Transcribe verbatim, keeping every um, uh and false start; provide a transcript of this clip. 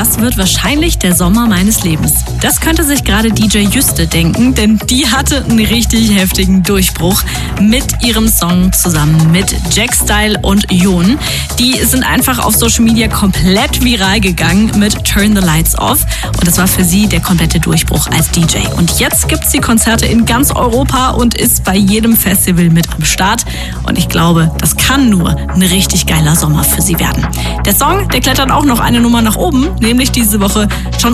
das wird wahrscheinlich der Sommer meines Lebens. Das könnte sich gerade D J Juste denken, denn die hatte einen richtig heftigen Durchbruch mit ihrem Song zusammen mit Jack Style und Jon. Die sind einfach auf Social Media komplett viral gegangen mit Turn the Lights Off und das war für sie der komplette Durchbruch als D J. Und jetzt gibt es die Konzerte in ganz Europa und ist bei jedem Festival mit am Start und ich glaube, das kann nur ein richtig geiler Sommer für sie werden. Der Song, der klettert auch noch eine Nummer nach oben, nämlich diese Woche schon